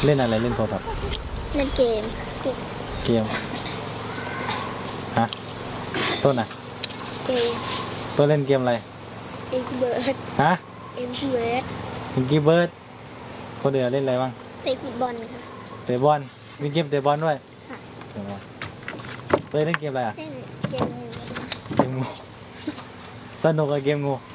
เล่นอะไรเล่นโทรศัพท์เล่นเกมเกมฮะต้นอ่ะเกมต้นเล่นเกมอะไรเอ็กเบิร์ดฮะเอ็กเบิร์ดมิงกี้เบิร์ดคนเดียวเล่นอะไรบ้างเตะฟุตบอลค่ะเตะบอลมีเกมเตะบอลด้วยค่ะเล่นเกมอะไรอ่ะเล่นเกมงูเกมงูสนุกกับเกมงู